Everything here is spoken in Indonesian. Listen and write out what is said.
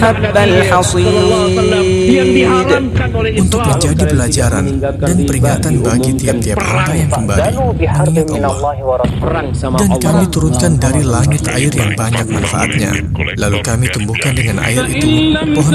untuk menjadi pelajaran dan peringatan bagi tiap-tiap hamba yang kembali mengingat Allah. Dan kami turunkan dari langit air yang banyak manfaatnya, lalu kami tumbuhkan dengan air itu pohon